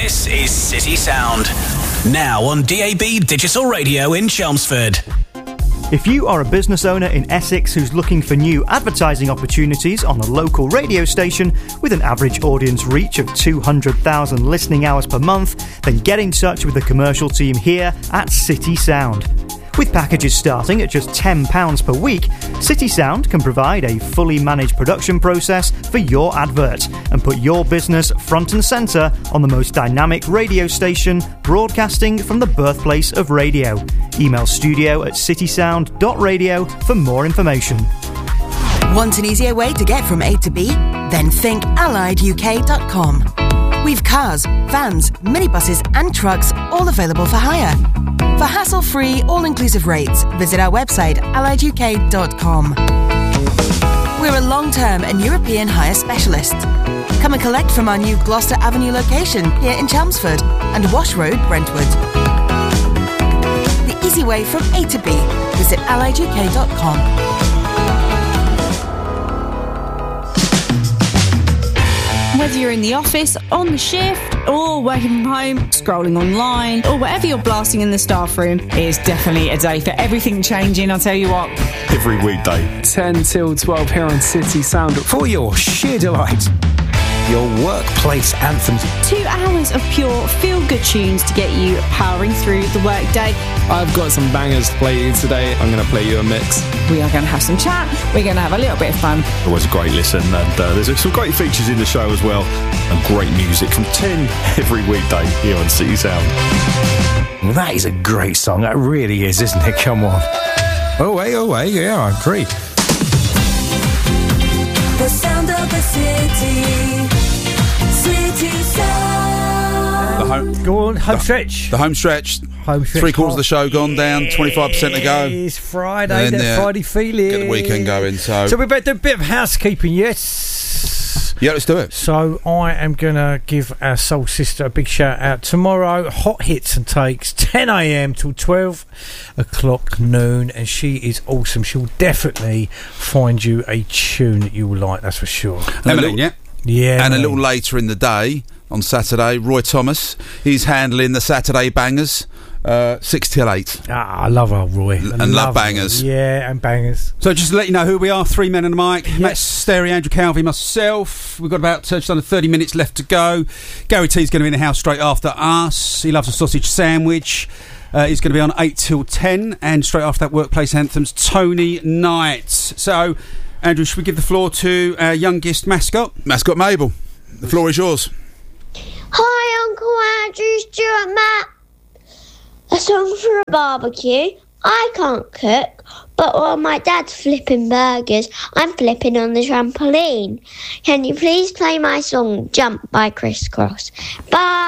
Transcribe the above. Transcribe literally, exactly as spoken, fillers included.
This is City Sound. Now on D A B Digital Radio in Chelmsford. If you are a business owner in Essex who's looking for new advertising opportunities on a local radio station with an average audience reach of two hundred thousand listening hours per month, then get in touch with the commercial team here at City Sound. With packages starting at just ten pounds per week, City Sound can provide a fully managed production process for your advert and put your business front and centre on the most dynamic radio station broadcasting from the birthplace of radio. Email studio at citysound dot radio for more information. Want an easier way to get from A to B? Then think allied U K dot com. We've cars, vans, minibuses and trucks all available for hire. For hassle-free, all-inclusive rates, visit our website allied U K dot com. We're a long-term and European hire specialist. Come and collect from our new Gloucester Avenue location here in Chelmsford and Wash Road, Brentwood. The easy way from A to B. Visit allied U K dot com. Whether you're in the office, on the shift, or working from home, scrolling online, or whatever you're blasting in the staff room, it is definitely a day for everything changing, I'll tell you what. Every weekday, ten till twelve here on City Sound. For your sheer delight. Your workplace anthems. Two hours of pure feel-good tunes to get you powering through the workday. I've got some bangers to play you today. I'm going to play you a mix. We are going to have some chat. We're going to have a little bit of fun. Always a great listen, and uh, there's some great features in the show as well, and great music from ten every weekday here on City Sound. That is a great song. That really is, isn't it? Come on. Oh, hey, oh, hey, yeah, I agree. The sound of the city. City Sound. The home, Go on, home the, stretch. The home stretch. Home stretch. Three quarters of the show gone down, twenty-five percent to go. It's Friday, that uh, Friday feeling. Get the weekend going. So, so we better do a bit of housekeeping, yes? Yeah, let's do it. So I am going to give our soul sister a big shout out tomorrow. Hot hits and takes, ten a.m. till twelve o'clock noon, and she is awesome. She'll definitely find you a tune that you will like, that's for sure. Emily, yeah? Yeah. And a little later in the day, on Saturday, Roy Thomas, he's handling the Saturday bangers, uh, six till eight. Ah, I love old Roy. And I love, love bangers. Him. Yeah, and bangers. So just to let you know who we are, three men and a mic. Yes. Matt Sterry, Andrew Calvi, myself. We've got about uh, just under thirty minutes left to go. Gary T's going to be in the house straight after us. He loves a sausage sandwich. Uh, he's going to be on eight till ten, and straight after that, Workplace Anthems, Tony Knight. So, Andrew, should we give the floor to our youngest mascot? Mascot Mabel. The floor is yours. Hi, Uncle Andrew, Stuart, Matt. A song for a barbecue. I can't cook, but while my dad's flipping burgers, I'm flipping on the trampoline. Can you please play my song, Jump by Criss Cross? Bye.